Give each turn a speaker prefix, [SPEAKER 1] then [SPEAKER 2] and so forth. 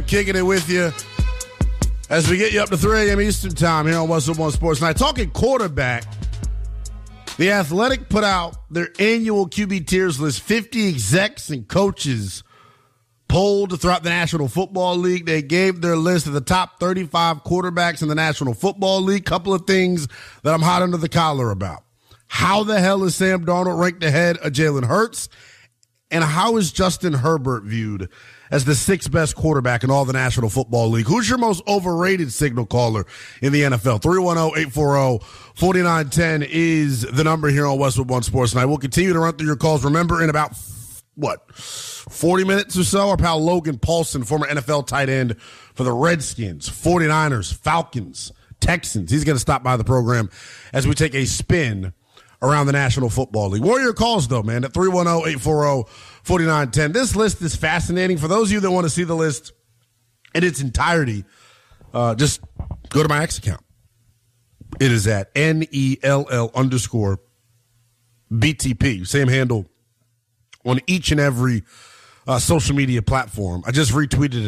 [SPEAKER 1] kicking it with you as we get you up to 3 a.m. Eastern time here on Westwood One Sports Night. Talking quarterback, The Athletic put out their annual QB tiers list, 50 execs and coaches polled throughout the National Football League. They gave their list of the top 35 quarterbacks in the National Football League. Couple of things that I'm hot under the collar about. How the hell is Sam Darnold ranked ahead of Jalen Hurts? And how is Justin Herbert viewed as the 6th best quarterback in all the National Football League? Who's your most overrated signal caller in the NFL? 310-840-4910 is the number here on Westwood One Sports Night. We'll continue to run through your calls. Remember, in about, 40 minutes or so, our pal Logan Paulson, former NFL tight end for the Redskins, 49ers, Falcons, Texans. He's going to stop by the program as we take a spin around the National Football League. Warrior calls, though, man, at 310-840-4910. This list is fascinating. For those of you that want to see the list in its entirety, just go to my X account. It is at NELL_BTP. Same handle on each and every social media platform. I just retweeted